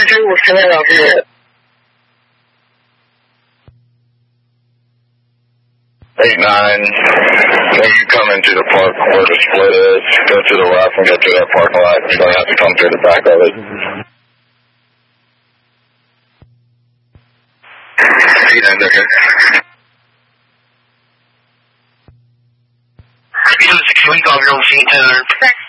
50位老师。 8-9, when you come into the park where the split is, go to the left and get to that parking lot. You're going to have to come through the back of it. 8-9, okay. 6 Golf Wrong Center.